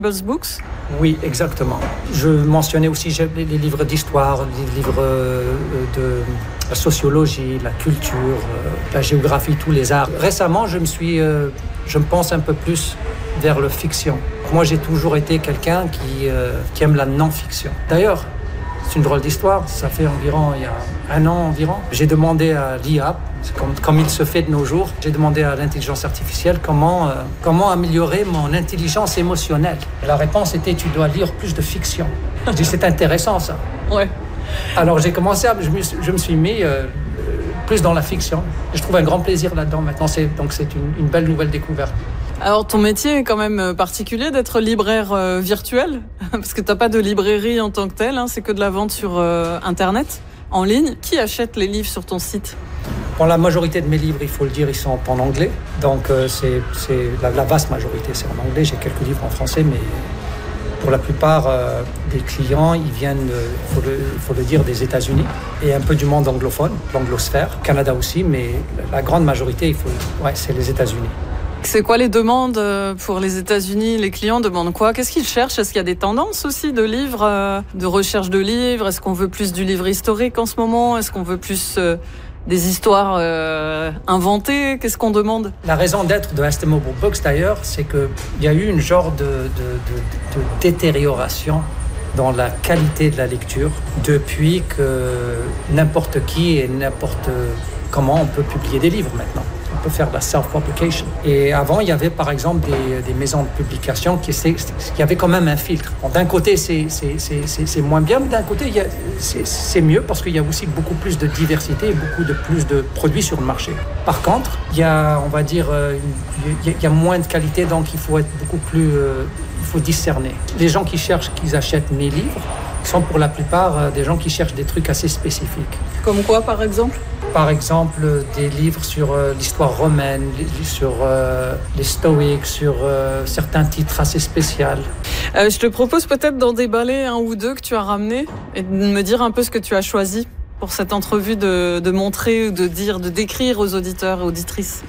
Buzz Books. Oui, exactement. Je mentionnais aussi les livres d'histoire, les livres de la sociologie, la culture, la géographie, tous les arts. Récemment, je me pense un peu plus vers le fiction. Moi, j'ai toujours été quelqu'un qui aime la non-fiction. D'ailleurs, c'est une drôle d'histoire. Ça fait environ, il y a un an environ, j'ai demandé à l'IA, comme il se fait de nos jours, j'ai demandé à l'intelligence artificielle comment améliorer mon intelligence émotionnelle. Et la réponse était, tu dois lire plus de fiction. Je dis, c'est intéressant ça. Ouais. Alors j'ai commencé, je me suis mis plus dans la fiction. Je trouve un grand plaisir là-dedans maintenant. Donc c'est une belle nouvelle découverte. Alors ton métier est quand même particulier d'être libraire virtuel, parce que t'as pas de librairie en tant que telle, hein, c'est que de la vente sur Internet, en ligne. Qui achète les livres sur ton site ? Bon, la majorité de mes livres, il faut le dire, ils sont en anglais. Donc c'est la vaste majorité, c'est en anglais. J'ai quelques livres en français, mais pour la plupart des clients, ils viennent, il faut le dire, des États-Unis et un peu du monde anglophone, l'anglosphère, Canada aussi, mais la grande majorité, c'est les États-Unis. C'est quoi les demandes pour les États-Unis ? Les clients demandent quoi ? Qu'est-ce qu'ils cherchent ? Est-ce qu'il y a des tendances aussi de livres, de recherche de livres ? Est-ce qu'on veut plus du livre historique en ce moment ? Est-ce qu'on veut plus des histoires inventées ? Qu'est-ce qu'on demande ? La raison d'être de Estimable Books, d'ailleurs, c'est qu'il y a eu une genre de détérioration dans la qualité de la lecture depuis que n'importe qui et n'importe comment on peut publier des livres maintenant. On peut faire de la self-publication. Et avant, il y avait par exemple des maisons de publication qui avaient quand même un filtre. Bon, d'un côté, c'est moins bien, mais d'un côté, c'est mieux parce qu'il y a aussi beaucoup plus de diversité et plus de produits sur le marché. Par contre, il y a, on va dire, il y a moins de qualité, donc il faut être beaucoup plus... il faut discerner. Les gens qui achètent mes livres sont pour la plupart des gens qui cherchent des trucs assez spécifiques. Comme quoi, par exemple ? Par exemple, des livres sur l'histoire romaine, sur les stoïques, sur certains titres assez spéciaux. Je te propose peut-être d'en déballer un ou deux que tu as ramenés et de me dire un peu ce que tu as choisi pour cette entrevue, de montrer ou de décrire aux auditeurs et auditrices.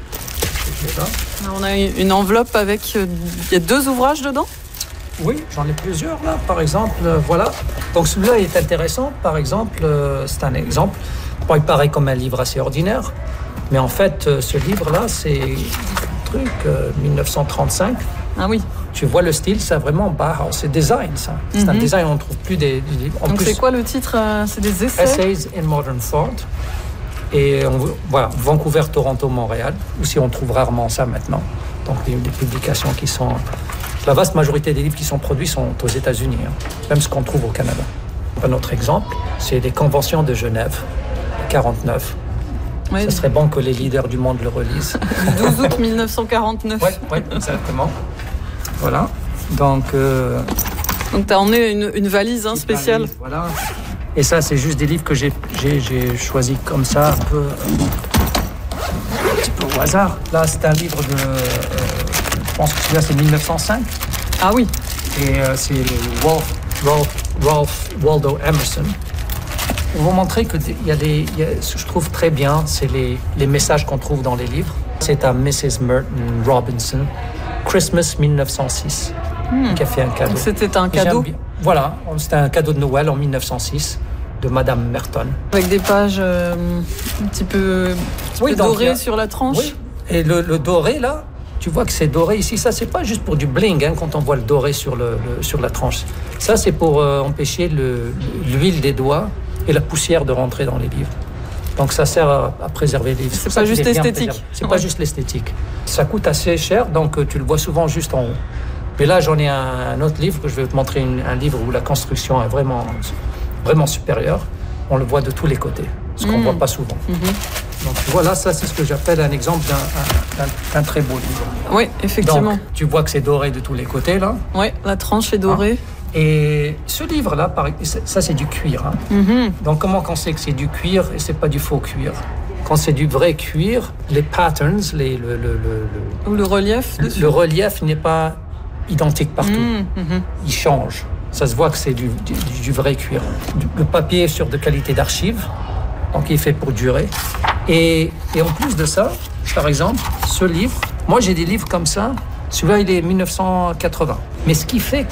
Alors, on a une enveloppe avec... il y a 2 ouvrages dedans ? Oui, j'en ai plusieurs là. Par exemple, voilà. Donc celui-là est intéressant. Par exemple, c'est un exemple. Bon, il paraît comme un livre assez ordinaire, mais en fait, ce livre-là, c'est un truc 1935. Ah oui. Tu vois le style, c'est vraiment Bauhaus, c'est design, ça. C'est un design, on ne trouve plus des livres. Donc c'est quoi le titre ? C'est des essais ? Essays in Modern Thought. Et voilà, Vancouver, Toronto, Montréal. Aussi, on trouve rarement ça maintenant. Donc des publications qui sont... La vaste majorité des livres qui sont produits sont aux États-Unis, hein, même ce qu'on trouve au Canada. Un autre exemple, c'est les conventions de Genève, 49. Oui. Ce serait bon que les leaders du monde le relisent. 12 août 1949. Oui, exactement. Voilà. Donc tu as emmené une valise spéciale. Valise, voilà. Et ça, c'est juste des livres que j'ai choisis comme ça, un petit peu au hasard. Là, c'est un livre de... je pense que celui-là, c'est 1905. Ah oui. Et c'est le Ralph Waldo Emerson. On va montrer que ce que je trouve très bien, c'est les messages qu'on trouve dans les livres. C'est à Mrs. Merton Robinson, Christmas 1906, qui a fait un cadeau. Donc c'était un cadeau. Voilà, c'était un cadeau de Noël en 1906 de Madame Merton. Avec des pages un petit peu dorées sur la tranche. Oui, et le doré là, tu vois que c'est doré ici. Ça, c'est pas juste pour du bling quand on voit le doré sur la tranche. Ça, c'est pour empêcher l'huile des doigts et la poussière de rentrer dans les livres. Donc ça sert à préserver les livres. C'est pas juste l'esthétique. C'est pas juste l'esthétique. Ça coûte assez cher, donc tu le vois souvent juste en haut. Mais là, j'en ai un autre livre que je vais te montrer, un livre où la construction est vraiment, vraiment supérieure. On le voit de tous les côtés, ce qu'on voit pas souvent. Donc voilà, ça c'est ce que j'appelle un exemple d'un très beau livre. Oui, effectivement. Donc, tu vois que c'est doré de tous les côtés là. Oui, la tranche est dorée. Et ce livre-là, ça c'est du cuir. Donc comment on sait que c'est du cuir et c'est pas du faux cuir ? Quand c'est du vrai cuir, les patterns, le relief dessus. Le relief n'est pas identique partout. Il change. Ça se voit que c'est du vrai cuir. Le papier est sur de qualité d'archives, donc il est fait pour durer. Et en plus de ça, par exemple, ce livre, moi j'ai des livres comme ça Celui-là, il est 1980. Mais ce qui fait